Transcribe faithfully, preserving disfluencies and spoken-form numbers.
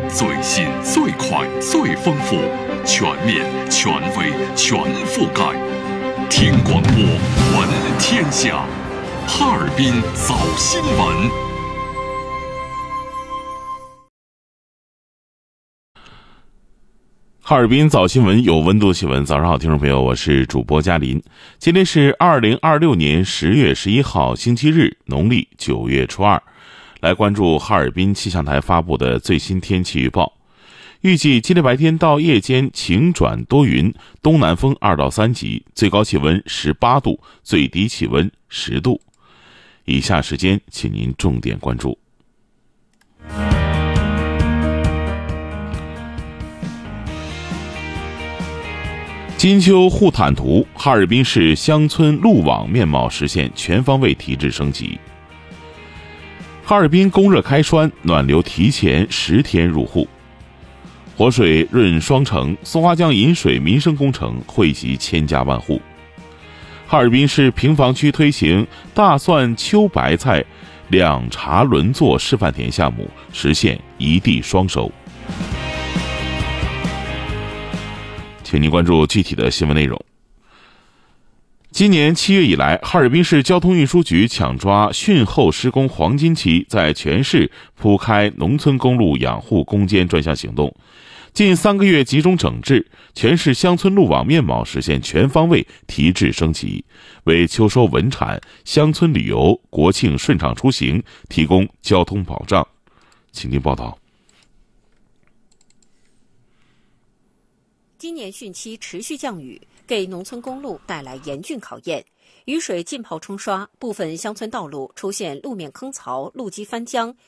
最新、最快、最丰富，全面、权威、全覆盖。听广播，闻天下。哈尔滨早新闻。 哈尔滨早新闻，有温度新闻。早上好，听众朋友，我是主播嘉林。今天是二零二六年十月十一号，星期日，农历九月初二。来关注哈尔滨气象台发布的最新天气预报。预计今天白天到夜间晴转多云，东南风二到三级，最高气温十八度，最低气温十度。以下时间，请您重点关注。金秋护坦图，哈尔滨市乡村路网面貌实现全方位提质升级。哈尔滨供热开栓，暖流提前十天入户。活水润双城，松花江引水民生工程惠及千家万户。哈尔滨市平房区推行大蒜秋白菜两茬轮作示范田项目，实现一地双收。请您关注具体的新闻内容。今年七月以来，哈尔滨市交通运输局抢抓汛后施工黄金期，在全市铺开农村公路养护攻坚专项行动。近三个月集中整治，全市乡村路网面貌实现全方位提质升级，为秋收稳产、乡村旅游、国庆顺畅出行提供交通保障。请听报道。 今年汛期持续降雨，给农村公路带来严峻考验。雨水浸泡冲刷，部分乡村道路出现路面坑槽、路基翻浆、